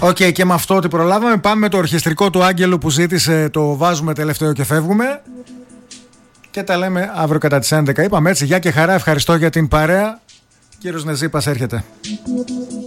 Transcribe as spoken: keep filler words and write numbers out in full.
Οκ, okay, και με αυτό ότι προλάβαμε, πάμε με το ορχιστρικό του Άγγελου που ζήτησε, το βάζουμε τελευταίο και φεύγουμε. Και τα λέμε αύριο κατά τις έντεκα. Είπαμε έτσι, γεια και χαρά, ευχαριστώ για την παρέα. Κύριος Νεζίπας έρχεται.